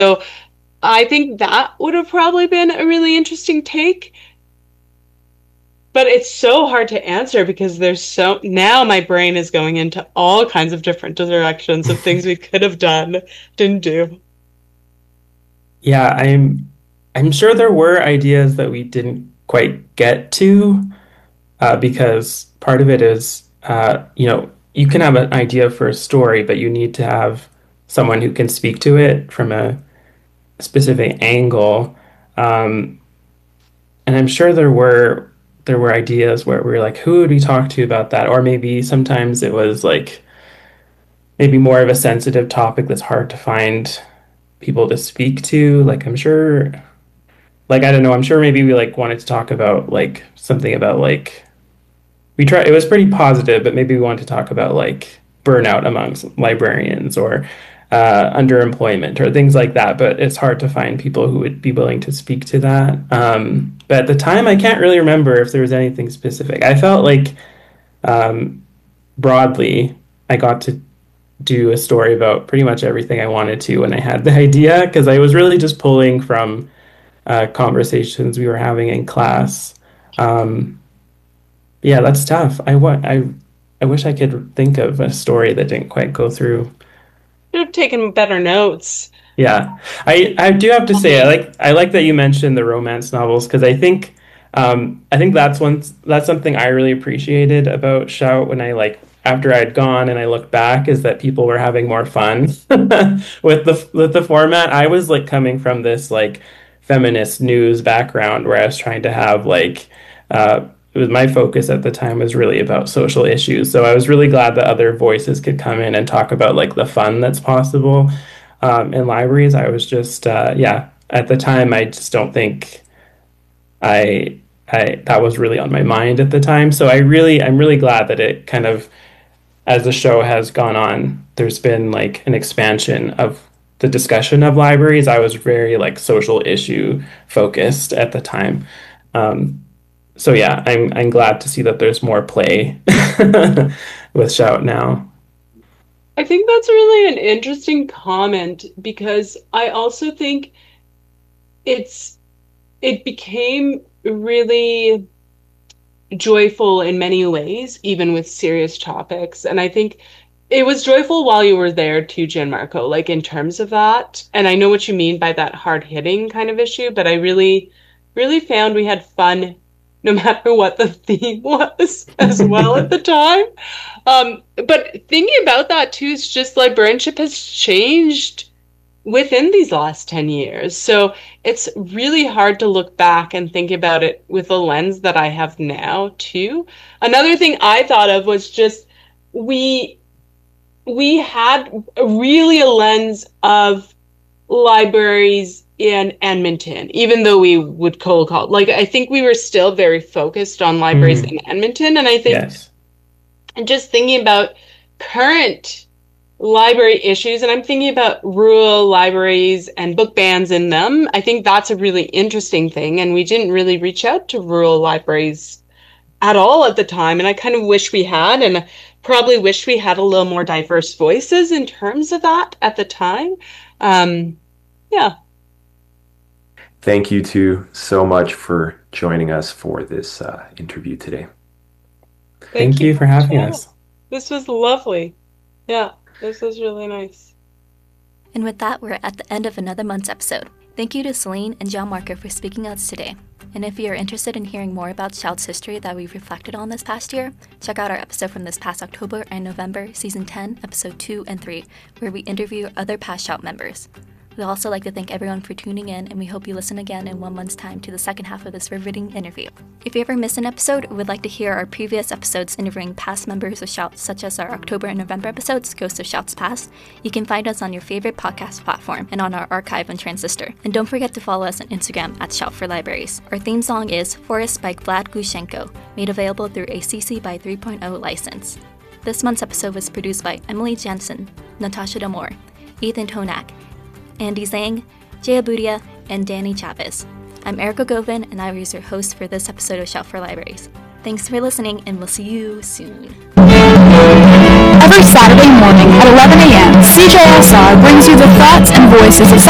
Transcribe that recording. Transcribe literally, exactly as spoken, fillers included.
So I think that would have probably been a really interesting take. But it's so hard to answer because there's so now my brain is going into all kinds of different directions of things we could have done, didn't do. Yeah, I'm I'm sure there were ideas that we didn't quite get to, uh, because part of it is, uh, you know, you can have an idea for a story, but you need to have someone who can speak to it from a specific angle. Um, and I'm sure there were there were ideas where we were like, who would we talk to about that? Or maybe sometimes it was like maybe more of a sensitive topic that's hard to find people to speak to. Like I'm sure, like I don't know, I'm sure maybe we like wanted to talk about like something about like we try it was pretty positive, but maybe we wanted to talk about like burnout amongst librarians or uh, underemployment or things like that. But it's hard to find people who would be willing to speak to that. Um, but at the time, I can't really remember if there was anything specific. I felt like um, broadly, I got to do a story about pretty much everything I wanted to when I had the idea because I was really just pulling from uh, conversations we were having in class. Um, yeah, that's tough. I want I I wish I could think of a story that didn't quite go through. Should have taken better notes. Yeah, I I do have to say I like I like that you mentioned the romance novels because I think um I think that's one that's something I really appreciated about Shout when I like after I'd gone and I look back is that people were having more fun with the with the format. I was like coming from this like feminist news background where I was trying to have like uh it was my focus at the time was really about social issues. So I was really glad that other voices could come in and talk about like the fun that's possible um, in libraries. I was just, uh, yeah, at the time, I just don't think I, I, that was really on my mind at the time. So I really, I'm really glad that it kind of, as the show has gone on, there's been like an expansion of the discussion of libraries. I was very like social issue focused at the time. Um, so yeah, I'm I'm glad to see that there's more play with Shout now. I think that's really an interesting comment because I also think it's it became really joyful in many ways, even with serious topics. And I think it was joyful while you were there too, Gianmarco, like in terms of that. And I know what you mean by that hard hitting kind of issue, but I really, really found we had fun no matter what the theme was as well at the time. Um, but thinking about that too is just librarianship has changed within these last ten years. So it's really hard to look back and think about it with the lens that I have now too. Another thing I thought of was just we we had really a lens of libraries in Edmonton, even though we would cold call. Like I think we were still very focused on libraries Mm, in Edmonton. And I think yes. and just thinking about current library issues, and I'm thinking about rural libraries and book bans in them. I think that's a really interesting thing, and we didn't really reach out to rural libraries at all at the time, and I kind of wish we had, and probably wish we had a little more diverse voices in terms of that at the time. Um, yeah, Thank you two so much for joining us for this uh, interview today. thank Thank you. you for having Yeah, us. this was lovely. Yeah, this was really nice. And with that, we're at the end of another month's episode. Thank you to Celine and Gianmarco for speaking with us today. And if you are interested in hearing more about Shout's history that we've reflected on this past year, check out our episode from this past October and November, Season ten, Episode two and three, where we interview other past Shout members. We'd also like to thank everyone for tuning in, and we hope you listen again in one month's time to the second half of this riveting interview. If you ever miss an episode or would like to hear our previous episodes interviewing past members of Shout, such as our October and November episodes, Ghosts of Shout's Past, you can find us on your favorite podcast platform and on our archive on Transistor. And don't forget to follow us on Instagram at Shout for Libraries. Our theme song is Forest by Vlad Gushenko, made available through a C C by 3.0 license. This month's episode was produced by Emily Jensen, Natasha Damore, Ethan Tonak, Andy Zhang, Jaya Budia, and Danny Chavez. I'm Erica Govin, and I was your host for this episode of Shout for Libraries. Thanks for listening, and we'll see you soon. Every Saturday morning at eleven a.m., C J S R brings you the thoughts and voices of